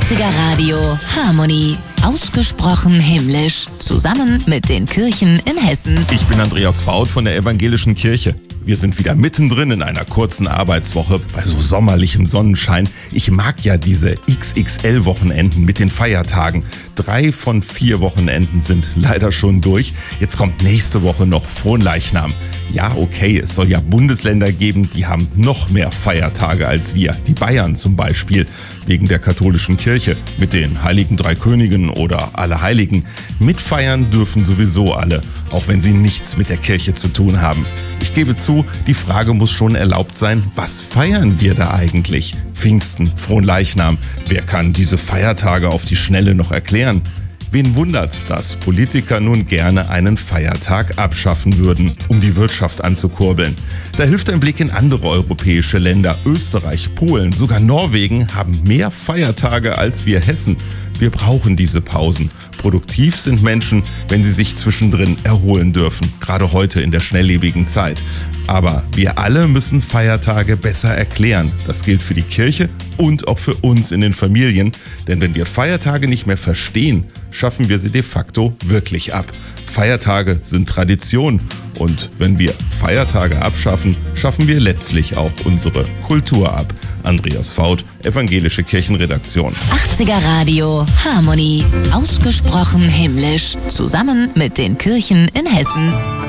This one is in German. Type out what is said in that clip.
80er Radio Harmony. Ausgesprochen himmlisch. Zusammen mit den Kirchen in Hessen. Ich bin Andreas Faut von der Evangelischen Kirche. Wir sind wieder mittendrin in einer kurzen Arbeitswoche bei so sommerlichem Sonnenschein. Ich mag ja diese XXL-Wochenenden mit den Feiertagen. 3 von 4 Wochenenden sind leider schon durch. Jetzt kommt nächste Woche noch Fronleichnam. Ja, okay, es soll ja Bundesländer geben, die haben noch mehr Feiertage als wir. Die Bayern zum Beispiel, wegen der katholischen Kirche mit den Heiligen Drei Königen oder Allerheiligen. Mitfeiern dürfen sowieso alle, auch wenn sie nichts mit der Kirche zu tun haben. Ich gebe zu, die Frage muss schon erlaubt sein, was feiern wir da eigentlich? Pfingsten, Fronleichnam, wer kann diese Feiertage auf die Schnelle noch erklären? Wen wundert's, dass Politiker nun gerne einen Feiertag abschaffen würden, um die Wirtschaft anzukurbeln? Da hilft ein Blick in andere europäische Länder. Österreich, Polen, sogar Norwegen haben mehr Feiertage als wir Hessen. Wir brauchen diese Pausen. Produktiv sind Menschen, wenn sie sich zwischendrin erholen dürfen, gerade heute in der schnelllebigen Zeit. Aber wir alle müssen Feiertage besser erklären. Das gilt für die Kirche und auch für uns in den Familien. Denn wenn wir Feiertage nicht mehr verstehen, schaffen wir sie de facto wirklich ab. Feiertage sind Tradition. Und wenn wir Feiertage abschaffen, schaffen wir letztlich auch unsere Kultur ab. Andreas Faut, Evangelische Kirchenredaktion. 80er Radio Harmony. Ausgesprochen himmlisch. Zusammen mit den Kirchen in Hessen.